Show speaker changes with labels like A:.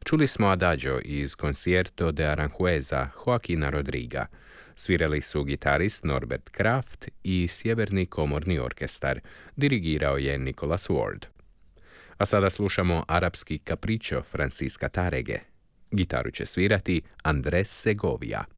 A: Čuli smo Adagio iz Concierto de Aranjueza Joaquina Rodriga. Svirali su gitarist Norbert Kraft i Sjeverni komorni orkestar. Dirigirao je Nicholas Ward. A sada slušamo arapski capriccio Francisca Tarege. Gitaru će svirati Andres Segovia.